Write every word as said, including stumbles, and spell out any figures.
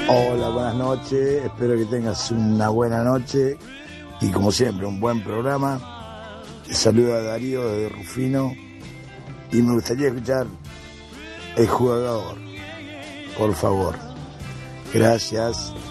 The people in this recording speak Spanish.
Hola, buenas noches, espero que tengas una buena noche y como siempre un buen programa. Te saluda Darío desde Rufino y me gustaría escuchar El Jugador, por favor. Gracias.